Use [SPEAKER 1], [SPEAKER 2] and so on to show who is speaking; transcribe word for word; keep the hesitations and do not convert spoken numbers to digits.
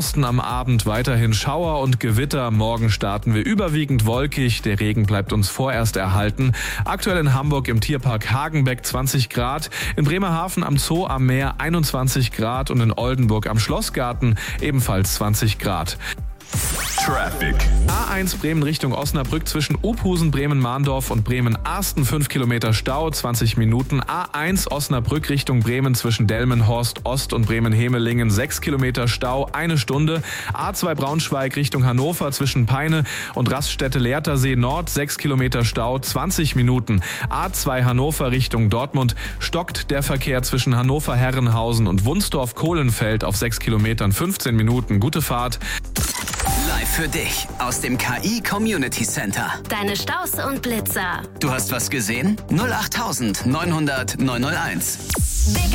[SPEAKER 1] Am Abend weiterhin Schauer und Gewitter. Morgen starten wir überwiegend wolkig. Der Regen bleibt uns vorerst erhalten. Aktuell in Hamburg im Tierpark Hagenbeck zwanzig Grad. In Bremerhaven am Zoo am Meer einundzwanzig Grad und in Oldenburg am Schlossgarten ebenfalls zwanzig Grad.
[SPEAKER 2] Traffic.
[SPEAKER 1] A eins Bremen Richtung Osnabrück zwischen Uphusen, Bremen-Mahndorf und Bremen-Arsten fünf Kilometer Stau, zwanzig Minuten. A eins Osnabrück Richtung Bremen zwischen Delmenhorst Ost und Bremen-Hemelingen sechs Kilometer Stau, eine Stunde. A zwei Braunschweig Richtung Hannover zwischen Peine und Raststätte-Lehrtersee Nord sechs Kilometer Stau, zwanzig Minuten. A zwei Hannover Richtung Dortmund stockt der Verkehr zwischen Hannover-Herrenhausen und Wunsdorf-Kohlenfeld auf sechs Kilometern, fünfzehn Minuten. Gute Fahrt.
[SPEAKER 3] Live für dich aus dem K I Community Center.
[SPEAKER 4] Deine Staus und Blitzer.
[SPEAKER 3] Du hast was gesehen? null acht neun null null neun null eins.